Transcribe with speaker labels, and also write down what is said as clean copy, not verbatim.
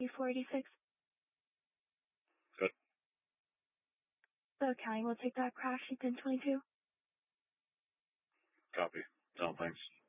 Speaker 1: 486.
Speaker 2: Good.
Speaker 1: The county will take that crash. You've been 22.
Speaker 2: Copy. No, thanks.